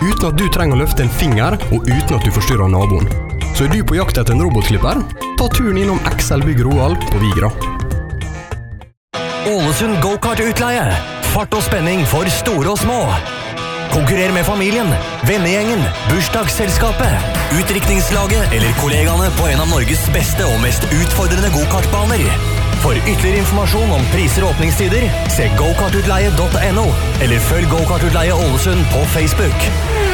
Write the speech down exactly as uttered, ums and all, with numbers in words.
uten at du trenger å løfte en finger, og uten at du forstyrrer naboen. Så er du på jakt etter en robotklipper? Ta turen innom X L Bygg Roald på Vigra. Ålesund Go-Kart-utleie. Fart og spenning for store og små. Konkurrer med familien, vennegjengen, bursdagsselskapet, utdrikningslaget eller kollegaene på en av Norges beste og mest utfordrende go-kartbaner. For ytterligere informasjon om priser og åpningstider, se go kartutleie punktum no eller følg Go-Kart-utleie Ålesund på Facebook.